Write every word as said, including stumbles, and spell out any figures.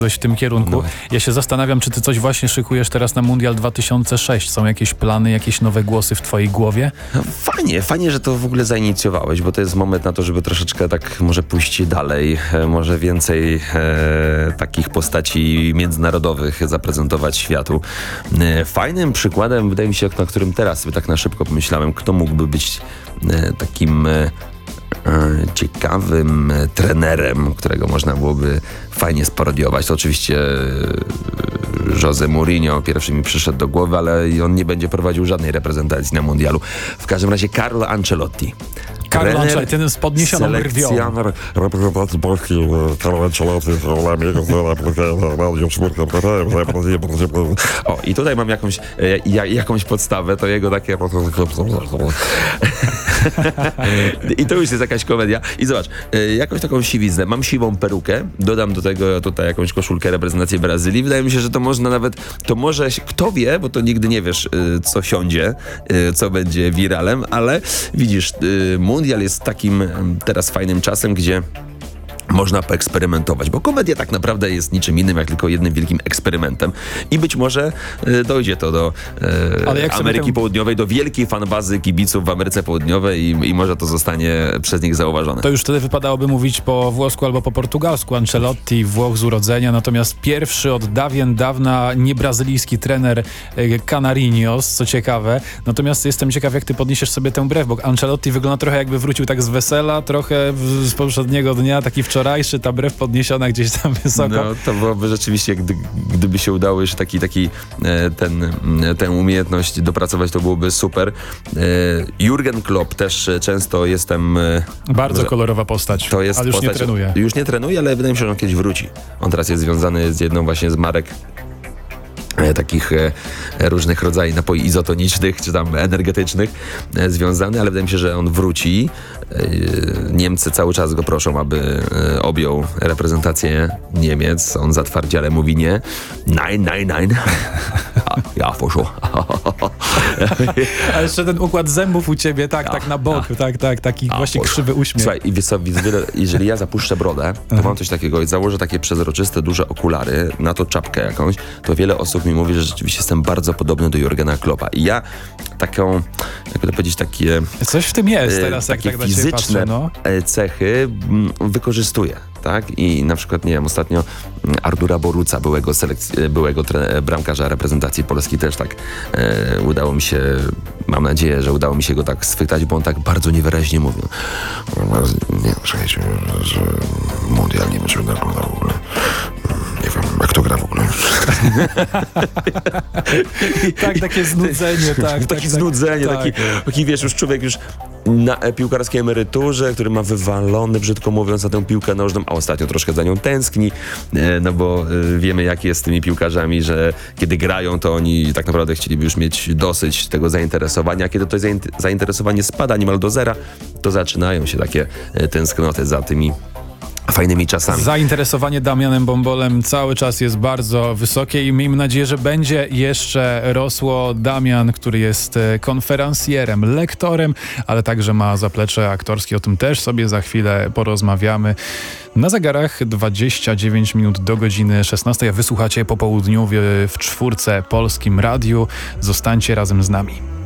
w tym kierunku. No. Ja się zastanawiam, czy ty coś właśnie szykujesz teraz na Mundial dwa tysiące sześć. Są jakieś plany, jakieś nowe głosy w twojej głowie? Fajnie, fajnie, że to w ogóle zainicjowałeś, bo to jest moment na to, żeby troszeczkę tak może pójść dalej, e, może więcej e, takich postaci międzynarodowych zaprezentować światu. E, fajnym przykładem, wydaje mi się, na którym teraz sobie tak na szybko pomyślałem, kto mógłby być e, takim e, ciekawym trenerem, którego można byłoby fajnie sparodiować. To oczywiście Jose Mourinho pierwszy mi przyszedł do głowy, ale on nie będzie prowadził żadnej reprezentacji na mundialu. W każdym razie Carlo Ancelotti. Carlo Ancelotti, ten z podniesioną brwią. Selekcjoner reprezentacji Polski, Carlo Ancelotti, O, i tutaj mam jakąś, ja, jakąś podstawę, to jego takie... I to już jest jakaś komedia. I zobacz, jakąś taką siwiznę, mam siwą perukę, dodam do tego tutaj jakąś koszulkę reprezentacji Brazylii. Wydaje mi się, że to można nawet, to może, kto wie, bo to nigdy nie wiesz, co siądzie, co będzie wiralem, ale widzisz, mundial jest takim teraz fajnym czasem, gdzie można poeksperymentować, bo komedia tak naprawdę jest niczym innym, jak tylko jednym wielkim eksperymentem. I być może e, dojdzie to do e, Ameryki tę... Południowej, do wielkiej fanbazy kibiców w Ameryce Południowej i, i może to zostanie przez nich zauważone. To już wtedy wypadałoby mówić po włosku albo po portugalsku. Ancelotti, Włoch z urodzenia, natomiast pierwszy od dawien dawna niebrazylijski trener e, Canarinhos, co ciekawe. Natomiast jestem ciekaw, jak ty podniesiesz sobie tę brew, bo Ancelotti wygląda trochę jakby wrócił tak z wesela, trochę w, z poprzedniego dnia, taki wczoraj wczorajszy, ta brew podniesiona gdzieś tam wysoko. No, to byłoby rzeczywiście, gdy, gdyby się udało jeszcze taki, taki ten, tę umiejętność dopracować, to byłoby super. Jurgen Klopp też często jestem... Bardzo kolorowa postać, to jest ale już postać, nie trenuje. Już nie trenuje, ale wydaje mi się, że on kiedyś wróci. On teraz jest związany z jedną właśnie z marek takich e, różnych rodzajów napoi izotonicznych, czy tam energetycznych e, związany, ale wydaje mi się, że on wróci. E, Niemcy cały czas go proszą, aby e, objął reprezentację Niemiec. On zatwardziale mówi nie. Nein, nein, nein. Ja, poszło. A jeszcze ten układ zębów u ciebie, tak, ja, tak na bok, ja. tak, tak, taki ja, właśnie poszło. Krzywy uśmiech. Słuchaj, i wiesz co, jeżeli ja zapuszczę brodę, to Aha. mam coś takiego i założę takie przezroczyste, duże okulary, na to czapkę jakąś, to wiele osób mi mówi, że rzeczywiście jestem bardzo podobny do Jurgena Kloppa. I ja taką, jak to powiedzieć, takie... Coś w tym jest teraz, takie jak tak fizyczne patrzę, no. cechy wykorzystuję. Tak? I na przykład, nie wiem, ostatnio Artura Boruca, byłego, selekc- byłego tre- bramkarza reprezentacji Polski, też tak e, udało mi się, mam nadzieję, że udało mi się go tak schwytać, bo on tak bardzo niewyraźnie mówił. Nie, słuchajcie, że mundial nie wiem, czy wygląda w ogóle. Nie wiem, jak to gra w ogóle. Tak, takie znudzenie, tak. Takie tak, znudzenie, tak, taki, tak. taki, wiesz, już człowiek już na piłkarskiej emeryturze, który ma wywalony, brzydko mówiąc, na tę piłkę nożną, a ostatnio troszkę za nią tęskni, no bo wiemy, jak jest z tymi piłkarzami, że kiedy grają, to oni tak naprawdę chcieliby już mieć dosyć tego zainteresowania, a kiedy to zainteresowanie spada niemal do zera, to zaczynają się takie tęsknoty za tymi fajnymi czasami. Zainteresowanie Damianem Bombolem cały czas jest bardzo wysokie i miejmy nadzieję, że będzie jeszcze rosło. Damian, który jest konferencjerem, lektorem, ale także ma zaplecze aktorskie. O tym też sobie za chwilę porozmawiamy. Na zegarach dwadzieścia dziewięć minut do godziny szesnastej. A wysłuchacie po południu w, w czwórce Polskim Radiu. Zostańcie razem z nami.